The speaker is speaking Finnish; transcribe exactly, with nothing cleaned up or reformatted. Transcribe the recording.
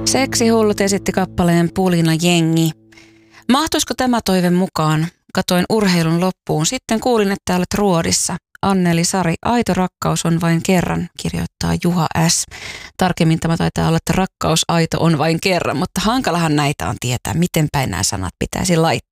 Seksihullut esitti kappaleen Pulina jengi. Mahtuisiko tämä toive mukaan? Katoin urheilun loppuun. Sitten kuulin, että olet Ruodissa. Anneli Sari, aito rakkaus on vain kerran, kirjoittaa Juha S. Tarkemmin tämä taitaa olla, että rakkaus aito on vain kerran, mutta hankalahan näitä on tietää, miten päin nämä sanat pitäisi laittaa.